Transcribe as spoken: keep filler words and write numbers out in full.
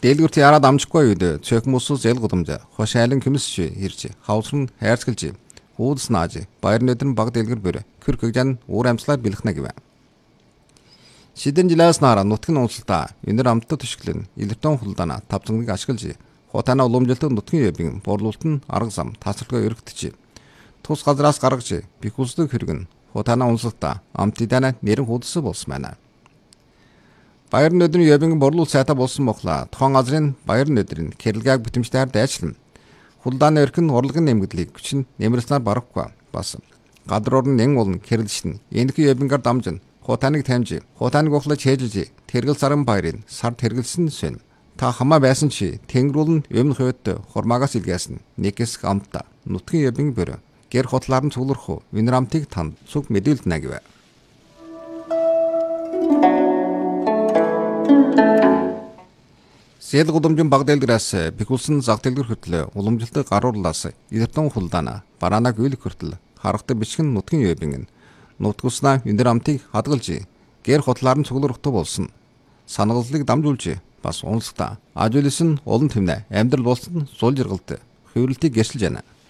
Дэлгүрт яраад амжихгүй үед цөөхмөс зэл гудамж хошайлан комисч ирж хавсрын хайрцгалж уудс нааж баяр нүдэн баг дэлгэр бүр кürkэгжан уур амьслаар бэлхнэ гэв. Шидэн жилээс нараа нутг нь унсалтаа өнөр амттай төшгөлн илэртэн хулдаана тавцангийг ашиглаж хотана уламжилт нутгийн ябын борлуулалт нь арга зам тасралгүй өргөтж тус газраас гаргаж бихүсдэг хэрэгэн хотана унсалтаа амтидана нэрэн худас болсон байна. Баяр нүдэн ябын борлуулалт сайта болсон мохла тохон газрын баяр нүдрийн кэрэлгаг битэмжээр дайчлан хулдааны өрхөн урлагын нэмгэдлийг хүчин нэмэрснээр барахгүй бас гадар орн нэн улн кэрэлшин энэхүү ябынгаар дамжин хотаныг тамжи хотаныг ухлаж хээжилж тэргэл сарын баярын сар тэргэлсэн сэн та хамаа байсан чи тэнгэрүүл нь өмнө хойд хурмаагаас илгээсэн нэгс амта нутгийн ябын бөр гэр хотлаар нь цугларх өнөр амтыг танд цуг мэдээлдэнэ гэв. Зээл гудамжин баг дэлгэрээс бихүүлсэн зах дэлгэр хөтлөө уламжилтыг гаруурлаас эрдэн хулдаана бараанаг үйлх хүртэл харахтай бичгэн нутгийн ябын нутгуснаа өнөр амтыг хадгалж гэр хотлаар нь цуглархтай болсон санагаллыг дамжуулж бас унсгата ажуулсан олон тэмнэ амьдрал болсон сул жиргалт хөврөлтийг гэршилж байна.